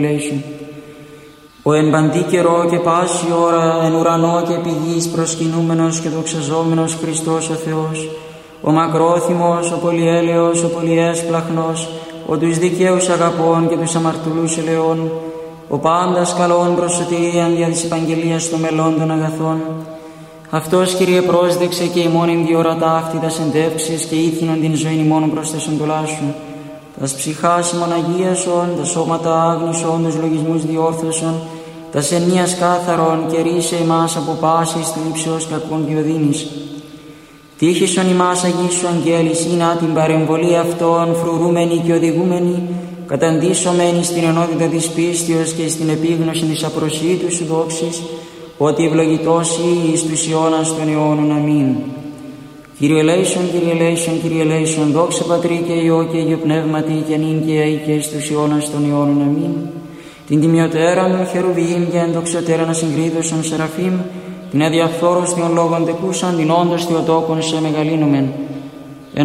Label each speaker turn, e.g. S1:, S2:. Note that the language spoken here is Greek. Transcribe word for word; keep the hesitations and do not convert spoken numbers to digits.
S1: Ο εν παντή καιρό και πάση ώρα, εν ουρανό και επί γης προσκυνούμενος και δοξαζόμενος Χριστός ο Θεός, ο μακρόθυμος, ο πολυέλεος, ο πολυέσπλαχνος, ο τους δικαίους αγαπών και τους αμαρτωλούς ελεών, ο πάντας καλών προς σωτηρίαν δια της επαγγελίας των μελών των αγαθών. Αυτός, Κύριε, πρόσδεξε και ημών εν διορατά αυτή τας εντεύξεις και ήθινον την ζωήν ημών προς τας εντολάς σου. Τας ψυχάς ημών αγίασον, τα σώματα άγνησον, τους λογισμούς διόρθωσον, τας ενίας κάθαρον και ρίσε ημάς από πάσης θλίψεως κακών διοδύνης. Τύχησον ημάς αγίσου αγγέλης, ή την παρεμβολή αυτών φρουρούμενη και οδηγούμενη, καταντήσωμένη στην ενότητα της πίστεως και στην επίγνωση της απροσίτου σου δόξης, ότι ευλογητός ή εις τους αιώνας των αιώνων. Αμήν. Κύριε ελέησον, Κύριε ελέησον, Κύριε ελέησον, δόξα Πατρί και Υιό και Υιό Πνεύματι και νυν και αεί και εις τους αιώνας των αιώνων. Αμήν. Την τιμιωτέραν των χερουβίμ και ενδοξωτέραν ασυγκρίδωσον σεραφείμ, την αδιαφθόρως των λόγων τεκούσαν, την όντως Θεοτόκον σε μεγαλύνομεν.